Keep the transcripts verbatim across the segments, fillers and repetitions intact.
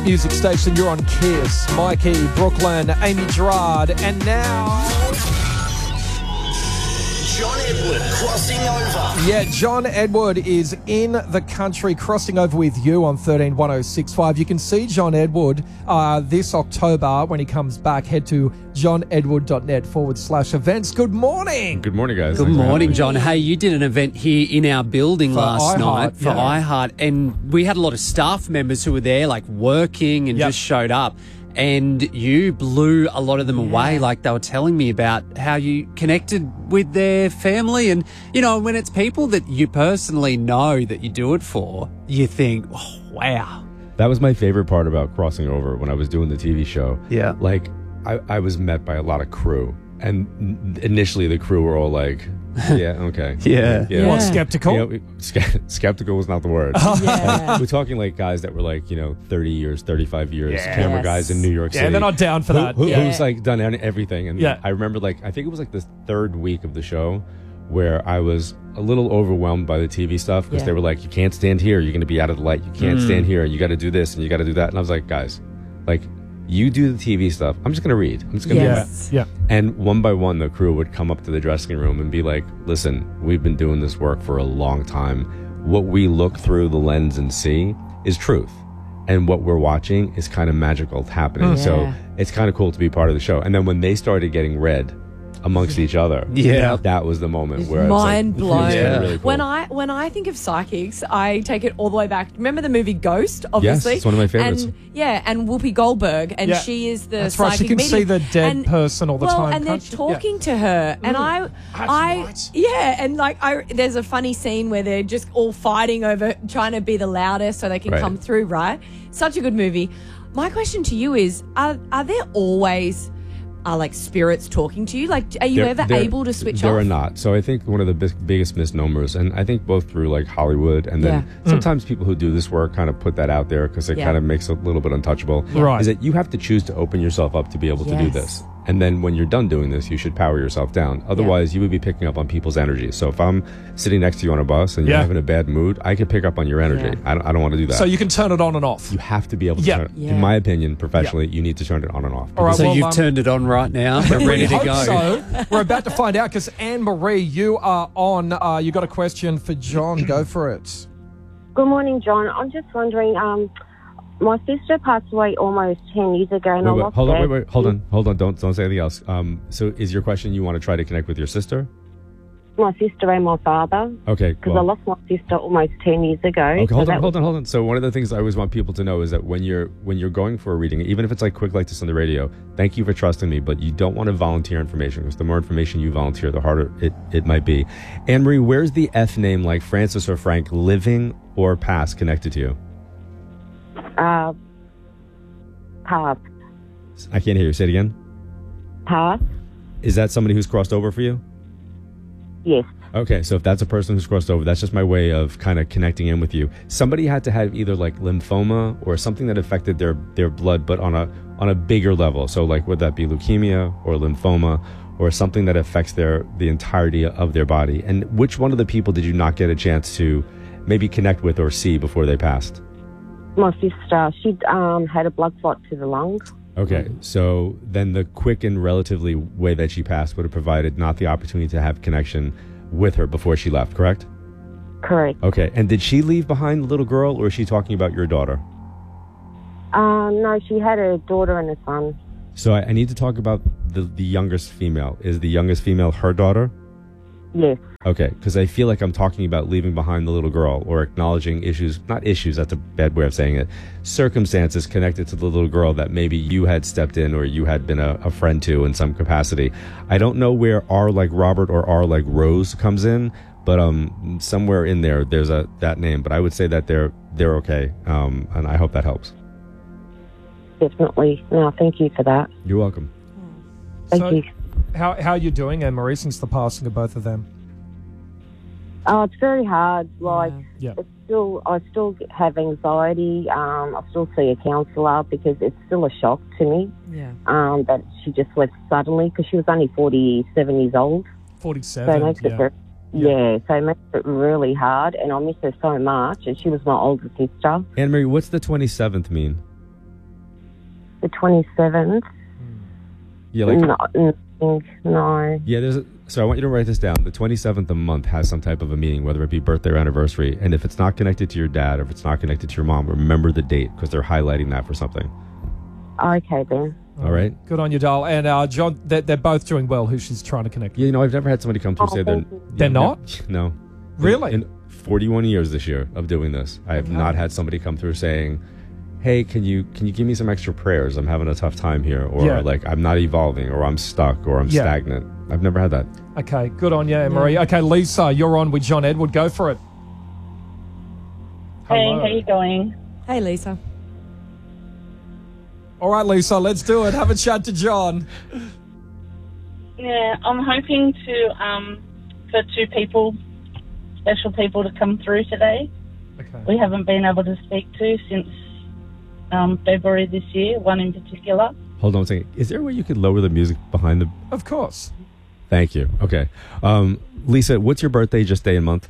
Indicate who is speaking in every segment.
Speaker 1: Music station, you're on Kiss. Mikey, Brooklyn, Amy Gerard, and now...
Speaker 2: John Edward crossing over.
Speaker 1: Yeah, John Edward is in the country crossing over with you on thirteen one oh six five. You can see John Edward uh, this October when he comes back. Head to johnedward.net forward slash events. Good morning.
Speaker 3: Good morning, guys.
Speaker 4: Good
Speaker 3: Thanks
Speaker 4: morning, John. Hey, you did an event here in our building
Speaker 1: For
Speaker 4: last
Speaker 1: iHeart,
Speaker 4: night for
Speaker 1: yeah.
Speaker 4: iHeart, and we had a lot of staff members who were there, like working and
Speaker 1: Yep.
Speaker 4: just showed up. And you blew a lot of them away, like they were telling me about how you connected with their family. And, you know, when it's people that you personally know that you do it for, you think, oh, wow.
Speaker 3: That was my favorite part about crossing over when I was doing the T V show.
Speaker 4: Yeah.
Speaker 3: Like, I, I was met by a lot of crew. And initially the crew were all like, yeah, okay.
Speaker 4: Yeah.
Speaker 3: yeah.
Speaker 1: What, skeptical?
Speaker 3: You know, ske- skeptical was not the word.
Speaker 5: Yeah.
Speaker 3: We're talking like guys that were like, you know, thirty years, thirty-five years,
Speaker 1: Yes.
Speaker 3: camera guys in New York
Speaker 1: Yeah,
Speaker 3: City.
Speaker 1: they're not down for
Speaker 3: Who-
Speaker 1: that.
Speaker 3: who-
Speaker 1: Yeah.
Speaker 3: Who's like done any- everything. And
Speaker 1: Yeah.
Speaker 3: I remember like, I think it was like the third week of the show where I was a little overwhelmed by the T V stuff because
Speaker 5: Yeah.
Speaker 3: they were like, you can't stand here. You're going to be out of the light. You can't
Speaker 1: Mm.
Speaker 3: stand here. You got to do this and you got to do that. And I was like, guys, like, you do the T V stuff. I'm just going to read. I'm just going to
Speaker 1: Yeah,
Speaker 5: Yes.
Speaker 1: yeah.
Speaker 3: And one by one, the crew would come up to the dressing room and be like, listen, we've been doing this work for a long time. What we look through the lens and see is truth. And what we're watching is kind of magical happening.
Speaker 5: Mm.
Speaker 3: So
Speaker 5: Yeah.
Speaker 3: it's kind of cool to be part of the show. And then when they started getting read amongst each other,
Speaker 4: Yeah.
Speaker 3: that was the moment
Speaker 5: It's
Speaker 3: where it's
Speaker 5: mind
Speaker 3: like,
Speaker 5: blown.
Speaker 3: it's
Speaker 4: Yeah.
Speaker 3: really cool.
Speaker 5: When I when I think of psychics, I take it all the way back. Remember the movie Ghost? Obviously,
Speaker 3: it's one of my favorites.
Speaker 5: And, yeah, and Whoopi Goldberg, and
Speaker 1: Yeah.
Speaker 5: she is the
Speaker 1: That's right, she
Speaker 5: psychic
Speaker 1: can
Speaker 5: medium.
Speaker 1: see the dead
Speaker 5: And-
Speaker 1: person all the
Speaker 5: well,
Speaker 1: time,
Speaker 5: and they're
Speaker 1: can't she?
Speaker 5: talking to her, and I, I,
Speaker 1: right.
Speaker 5: yeah, and like I, there's a funny scene where they're just all fighting over trying to be the loudest so they can
Speaker 3: Right.
Speaker 5: come through. Right? Such a good movie. My question to you is: Are are there always are like spirits talking to you? Like, are you
Speaker 3: They're-
Speaker 5: ever
Speaker 3: they're-
Speaker 5: able to switch
Speaker 3: there
Speaker 5: off?
Speaker 3: are not. So I think one of the bis- biggest misnomers, and I think both through like Hollywood and then
Speaker 5: Yeah.
Speaker 3: sometimes people who do this work kind of put that out there because it
Speaker 5: Yeah.
Speaker 3: kind of makes it a little bit untouchable.
Speaker 1: Right.
Speaker 3: Is that you have to choose to open yourself up to be able to do
Speaker 5: Yes.
Speaker 3: this. And then when you're done doing this, you should power yourself down. Otherwise, you would be picking up on people's energy. So if I'm sitting next to you on a bus and you're
Speaker 1: Yeah.
Speaker 3: having a bad mood, I could pick up on your energy.
Speaker 5: Yeah.
Speaker 3: I don't, I don't want to do that.
Speaker 1: So you can turn it on and off.
Speaker 3: you have to be able to
Speaker 1: Yeah.
Speaker 3: turn it.
Speaker 5: Yeah.
Speaker 3: In my opinion, professionally, you need to turn it on and off.
Speaker 1: All right,
Speaker 4: So
Speaker 1: well,
Speaker 4: you've
Speaker 1: um,
Speaker 4: turned it on right now. We're ready
Speaker 1: we
Speaker 4: to
Speaker 1: hope
Speaker 4: go.
Speaker 1: so. We're about to find out because Anne Marie, you are on. Uh, you got a question for John? Go for it.
Speaker 6: Good morning, John. I'm just wondering, um, my sister passed away almost ten years ago, and
Speaker 3: Wait,
Speaker 6: I
Speaker 3: wait,
Speaker 6: lost
Speaker 3: hold on,
Speaker 6: her.
Speaker 3: wait, wait, hold on, hold on. Don't, don't say anything else. Um, so is your question you want to try to connect with your sister?
Speaker 6: My sister and my father,
Speaker 3: Okay.
Speaker 6: because
Speaker 3: well-
Speaker 6: I lost my sister almost ten years ago.
Speaker 3: Okay,
Speaker 6: so
Speaker 3: hold
Speaker 6: that
Speaker 3: on, hold
Speaker 6: was-
Speaker 3: on, hold on. So one of the things I always want people to know is that when you're when you're going for a reading, even if it's like quick like this on the radio, thank you for trusting me, but you don't want to volunteer information because the more information you volunteer, the harder it, it might be. Anne Marie, where's the F name like Francis or Frank, living or past, connected to you?
Speaker 6: Uh, path,
Speaker 3: I can't hear you. Say it again.
Speaker 6: path,
Speaker 3: Is that somebody who's crossed over for you?
Speaker 6: yes.
Speaker 3: Okay, so if that's a person who's crossed over, that's just my way of kind of connecting in with you. Somebody had to have either like lymphoma or something that affected their their blood, but on a on a bigger level. So like, would that be leukemia or lymphoma or something that affects their the entirety of their body? And which one of the people did you not get a chance to maybe connect with or see before they passed?
Speaker 6: My sister, she um, had a blood clot to the lungs.
Speaker 3: Okay, so then the quick and relatively way that she passed would have provided not the opportunity to have connection with her before she left, correct?
Speaker 6: Correct.
Speaker 3: Okay, and did she leave behind the little girl, or is she talking about your daughter?
Speaker 6: Uh, no, she had a daughter and a son.
Speaker 3: So I, I need to talk about the, the youngest female. Is the youngest female her daughter?
Speaker 6: Yes.
Speaker 3: Okay, because I feel like I'm talking about leaving behind the little girl or acknowledging issues, not issues, that's a bad way of saying it, circumstances connected to the little girl that maybe you had stepped in or you had been a, a friend to in some capacity. I don't know where R like Robert or R like Rose comes in, but um, somewhere in there, there's a that name. But I would say that they're they're okay, um, and I hope that helps.
Speaker 6: Definitely. No, thank you for that.
Speaker 3: You're welcome.
Speaker 6: Thank
Speaker 1: So-
Speaker 6: you.
Speaker 1: How how are you doing, Anne Marie, since the passing of both of them?
Speaker 6: Oh, it's very hard. Like,
Speaker 1: Yeah.
Speaker 6: it's still, I still have anxiety. Um, I still see a counsellor because it's still a shock to me.
Speaker 5: Yeah.
Speaker 6: Um, that she just left suddenly because she was only forty-seven years old. So
Speaker 1: forty-seven.
Speaker 6: it makes
Speaker 1: yeah.
Speaker 6: it very, yeah. So it makes it really hard, and I miss her so much. And she was my older sister.
Speaker 3: Anne Marie, what's the twenty-seventh mean?
Speaker 6: The twenty-seventh.
Speaker 3: Yeah, like
Speaker 6: No, nothing, no.
Speaker 3: yeah. There's a, so I want you to write this down. The twenty-seventh a month has some type of a meaning, whether it be birthday or anniversary. And if it's not connected to your dad or if it's not connected to your mom, remember the date because they're highlighting that for something.
Speaker 6: Okay, then.
Speaker 3: All right.
Speaker 1: Good on you, doll. And uh, John, they're, they're both doing well. Who she's trying to connect with.
Speaker 3: Yeah, you know, I've never had somebody come through and say
Speaker 6: Oh,
Speaker 3: they're
Speaker 6: thank you.
Speaker 1: They're
Speaker 3: yeah,
Speaker 1: not?
Speaker 3: No.
Speaker 1: Really?
Speaker 3: In, in forty-one years this year of doing this, I have
Speaker 1: Okay.
Speaker 3: not had somebody come through saying, "Hey, can you can you give me some extra prayers? I'm having a tough time here," or
Speaker 1: Yeah.
Speaker 3: like I'm not evolving, or I'm stuck, or I'm
Speaker 1: Yeah.
Speaker 3: stagnant. I've never had that.
Speaker 1: Okay, good on you, Anne-Marie. Okay, Lisa, you're on with John Edward. Go for it.
Speaker 7: Hey,
Speaker 1: Hello.
Speaker 7: how you going?
Speaker 5: Hey, Lisa.
Speaker 1: All right, Lisa, let's do it. Have a chat to John.
Speaker 7: Yeah, I'm hoping to um for two people, special people, to come through today.
Speaker 1: Okay.
Speaker 7: We haven't been able to speak to since um, February this year. One in particular.
Speaker 3: Hold on a second. Is there a way you could lower the music behind the?
Speaker 1: Of course.
Speaker 3: Thank you. Okay, um, Lisa, what's your birthday? Just day and month.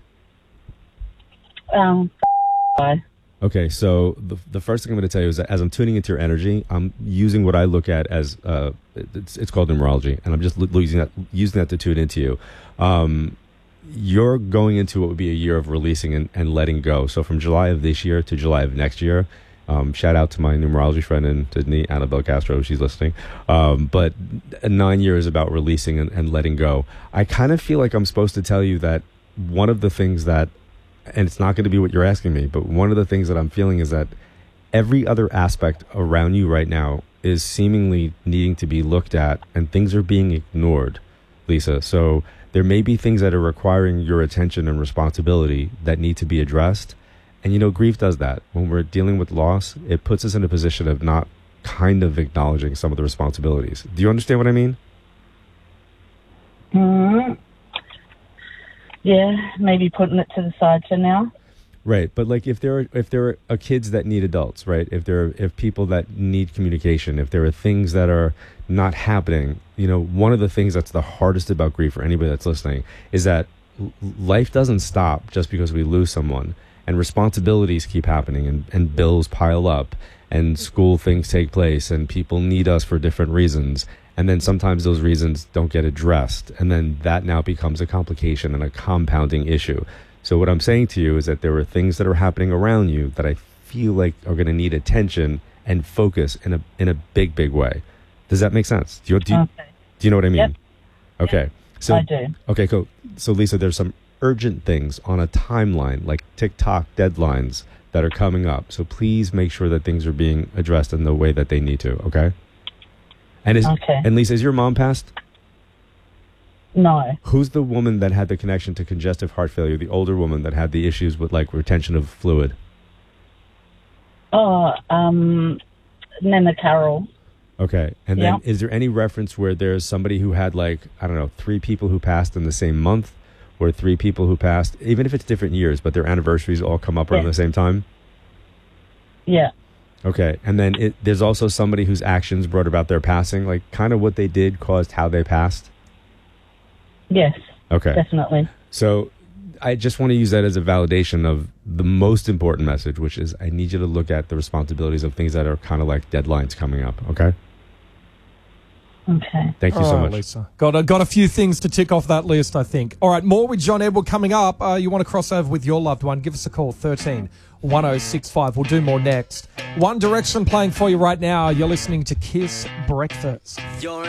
Speaker 7: Um, bye.
Speaker 3: Okay, so the, the first thing I'm going to tell you is that as I'm tuning into your energy, I'm using what I look at as uh, it's, it's called numerology, and I'm just lo- using that using that to tune into you. Um, you're going into what would be a year of releasing and, and letting go. So from July of this year to July of next year, um, shout out to my numerology friend in Sydney, Annabelle Castro, if she's listening. Um, but nine years about releasing and, and letting go. I kind of feel like I'm supposed to tell you that one of the things that and it's not going to be what you're asking me, but one of the things that I'm feeling is that every other aspect around you right now is seemingly needing to be looked at, and things are being ignored, Lisa. So there may be things that are requiring your attention and responsibility that need to be addressed. And you know, grief does that. When we're dealing with loss, it puts us in a position of not kind of acknowledging some of the responsibilities. Do you understand what I mean?
Speaker 7: Mm, yeah, maybe putting it to the side for now.
Speaker 3: Right, but like if there are if there are kids that need adults, right? If there are if people that need communication, if there are things that are not happening, you know, one of the things that's the hardest about grief for anybody that's listening is that l- life doesn't stop just because we lose someone, and responsibilities keep happening, and, and bills pile up, and school things take place, and people need us for different reasons, and then sometimes those reasons don't get addressed, and then that now becomes a complication and a compounding issue. So what I'm saying to you is that there are things that are happening around you that I feel like are going to need attention and focus in a in a big, big way. Does that make sense? Do you do you,
Speaker 7: Okay.
Speaker 3: do you know what I mean?
Speaker 7: Yep.
Speaker 3: Okay. So
Speaker 7: I do.
Speaker 3: Okay, cool. So Lisa, there's some urgent things on a timeline, like TikTok deadlines that are coming up. So please make sure that things are being addressed in the way that they need to. Okay. And is
Speaker 7: Okay.
Speaker 3: and Lisa, is your mom passed?
Speaker 7: No.
Speaker 3: Who's the woman that had the connection to congestive heart failure? The older woman that had the issues with like retention of fluid.
Speaker 7: Oh, um, Nana Carroll.
Speaker 3: Okay. And then
Speaker 7: Yeah.
Speaker 3: is there any reference where there's somebody who had like, I don't know, three people who passed in the same month, or three people who passed, even if it's different years, but their anniversaries all come up around
Speaker 7: Yeah.
Speaker 3: the same time?
Speaker 7: Yeah.
Speaker 3: Okay. And then it, there's also somebody whose actions brought about their passing, like kind of what they did caused how they passed?
Speaker 7: Yes.
Speaker 3: Okay.
Speaker 7: Definitely.
Speaker 3: So I just want to use that as a validation of the most important message, which is I need you to look at the responsibilities of things that are kind of like deadlines coming up. Okay.
Speaker 7: Okay.
Speaker 3: Thank you
Speaker 1: All
Speaker 3: so
Speaker 1: right,
Speaker 3: much.
Speaker 1: Lisa. Got a, got a few things to tick off that list, I think. All right, more with John Edward coming up. Uh, you want to cross over with your loved one, give us a call, thirteen one oh six five. We'll do more next. One Direction playing for you right now. You're listening to Kiss Breakfast.
Speaker 2: You're